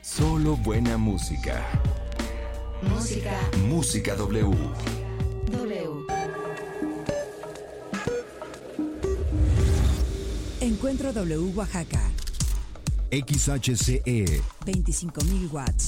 Solo buena música. Música W. Encuentro W Oaxaca. XHCE 25.000 watts.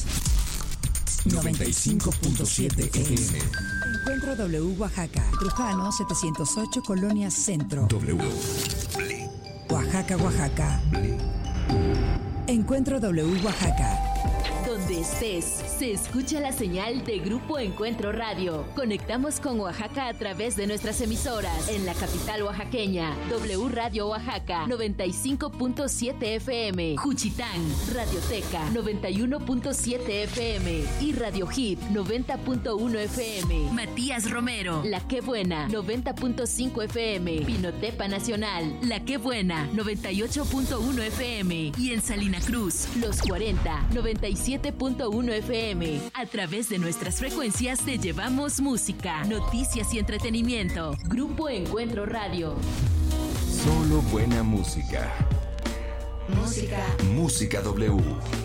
95.7 FM. Encuentro W Oaxaca. Trujano 708 Colonia Centro. W. Oaxaca, Oaxaca. Encuentro W Oaxaca. Donde estés, se escucha la señal de Grupo Encuentro Radio. Conectamos con Oaxaca a través de nuestras emisoras. En la capital oaxaqueña, W Radio Oaxaca, 95.7 FM. Juchitán, Radioteca, 91.7 FM. Y Radio Hit, 90.1 FM. Matías Romero, La Qué Buena, 90.5 FM. Pinotepa Nacional, La Qué Buena, 98.1 FM. Y en Salina Cruz, Los 40, 97.1 FM. A través de nuestras frecuencias te llevamos música, noticias y entretenimiento. Grupo Encuentro Radio. Solo buena música. Música W.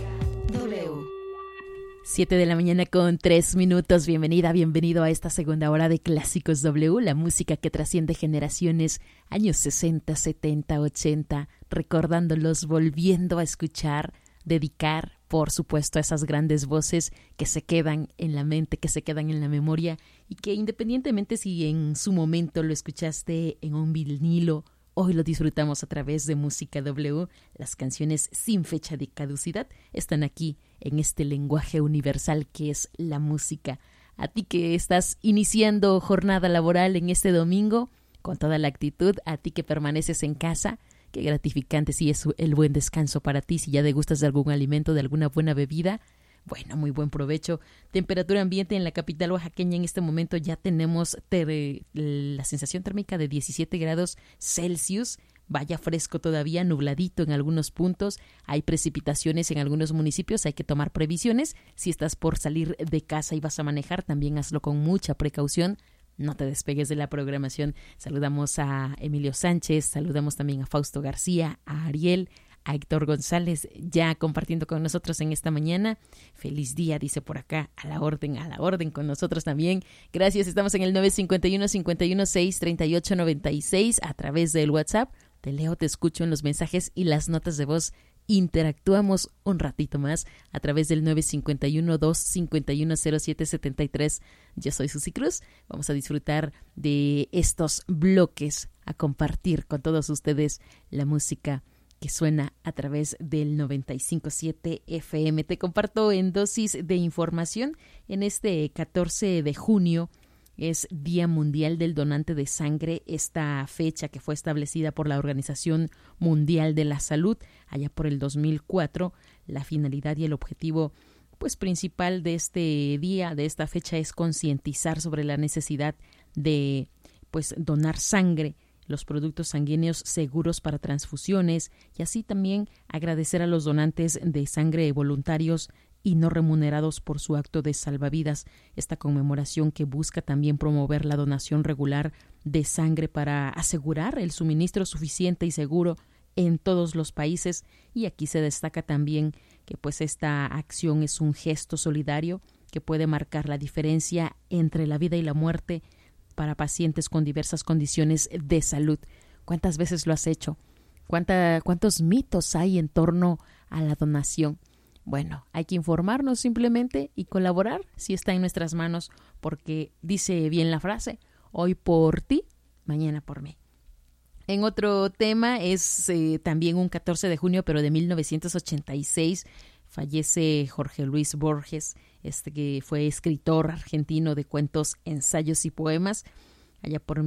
7 de la mañana con 3 minutos. Bienvenido a esta segunda hora de Clásicos W, la música que trasciende generaciones, años 60, 70, 80, recordándolos, volviendo a escuchar, dedicar, por supuesto, a esas grandes voces que se quedan en la mente, que se quedan en la memoria y que independientemente si en su momento lo escuchaste en un vinilo, hoy lo disfrutamos a través de Música W. Las canciones sin fecha de caducidad están aquí en este lenguaje universal que es la música. A ti que estás iniciando jornada laboral en este domingo con toda la actitud, a ti que permaneces en casa, qué gratificante si es el buen descanso para ti, si ya degustas de algún alimento, de alguna buena bebida. Bueno, muy buen provecho. Temperatura ambiente en la capital oaxaqueña en este momento ya tenemos la sensación térmica de 17 grados Celsius. Vaya fresco todavía, nubladito en algunos puntos. Hay precipitaciones en algunos municipios, hay que tomar previsiones. Si estás por salir de casa y vas a manejar, también hazlo con mucha precaución. No te despegues de la programación. Saludamos a Emilio Sánchez, saludamos también a Fausto García, a Ariel, a Héctor González, ya compartiendo con nosotros en esta mañana. Feliz día, dice por acá, a la orden con nosotros también. Gracias, estamos en el 951-516-3896 a través del WhatsApp. Te leo, te escucho en los mensajes y las notas de voz. Interactuamos un ratito más a través del 951-251-0773. Yo soy Susi Cruz. Vamos a disfrutar de estos bloques, a compartir con todos ustedes la música que suena a través del 95.7 FM. Te comparto en dosis de información. En este 14 de junio es Día Mundial del Donante de Sangre, esta fecha que fue establecida por la Organización Mundial de la Salud allá por el 2004. La finalidad y el objetivo principal de este día, de esta fecha, es concientizar sobre la necesidad de donar sangre, los productos sanguíneos seguros para transfusiones, y así también agradecer a los donantes de sangre voluntarios y no remunerados por su acto de salvavidas. Esta conmemoración que busca también promover la donación regular de sangre para asegurar el suministro suficiente y seguro en todos los países. Y aquí se destaca también que esta acción es un gesto solidario que puede marcar la diferencia entre la vida y la muerte para pacientes con diversas condiciones de salud. ¿Cuántas veces lo has hecho? ¿Cuántos mitos hay en torno a la donación? Bueno, hay que informarnos simplemente y colaborar si está en nuestras manos, porque dice bien la frase, hoy por ti, mañana por mí. En otro tema es también un 14 de junio, pero de 1986, fallece Jorge Luis Borges, que fue escritor argentino de cuentos, ensayos y poemas. Allá por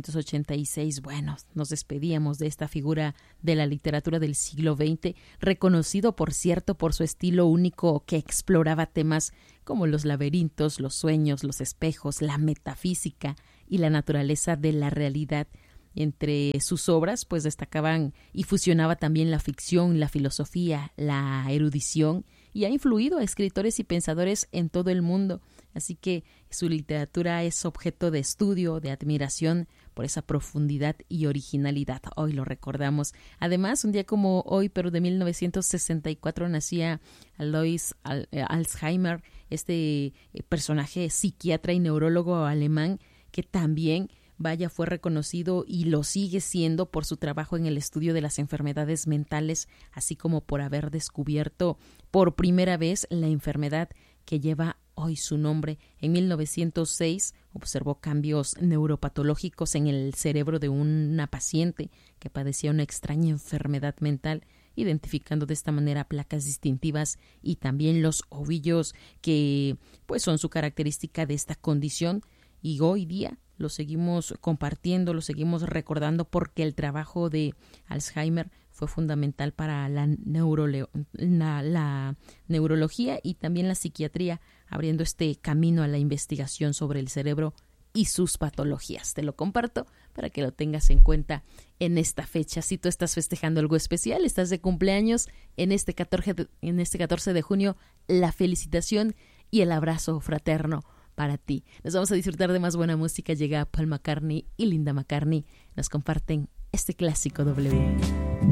1986, nos despedíamos de esta figura de la literatura del siglo XX, reconocido, por cierto, por su estilo único que exploraba temas como los laberintos, los sueños, los espejos, la metafísica y la naturaleza de la realidad. Entre sus obras, destacaban y fusionaba también la ficción, la filosofía, la erudición, y ha influido a escritores y pensadores en todo el mundo. Así que su literatura es objeto de estudio, de admiración por esa profundidad y originalidad. Hoy lo recordamos. Además, un día como hoy, pero de 1964, nacía Alois Alzheimer, este personaje psiquiatra y neurólogo alemán que también, vaya, fue reconocido y lo sigue siendo por su trabajo en el estudio de las enfermedades mentales, así como por haber descubierto por primera vez la enfermedad que lleva hoy su nombre. En 1906 observó cambios neuropatológicos en el cerebro de una paciente que padecía una extraña enfermedad mental, identificando de esta manera placas distintivas y también los ovillos que pues son su característica de esta condición, y hoy día lo seguimos compartiendo, lo seguimos recordando porque el trabajo de Alzheimer fue fundamental para la neurología y también la psiquiatría, abriendo este camino a la investigación sobre el cerebro y sus patologías. Te lo comparto para que lo tengas en cuenta en esta fecha. Si tú estás festejando algo especial, estás de cumpleaños en este 14 de junio, la felicitación y el abrazo fraterno para ti. Nos vamos a disfrutar de más buena música. Llega Paul McCartney y Linda McCartney. Nos comparten este clásico W.